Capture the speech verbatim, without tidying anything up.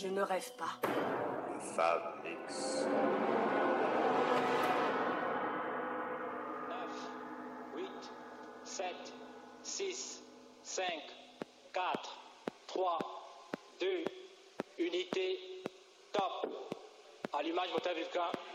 Je ne rêve pas. Une femme X. neuf, huit, sept, six, cinq, quatre, trois, deux, unité, top. Allumage moteur Vulcain.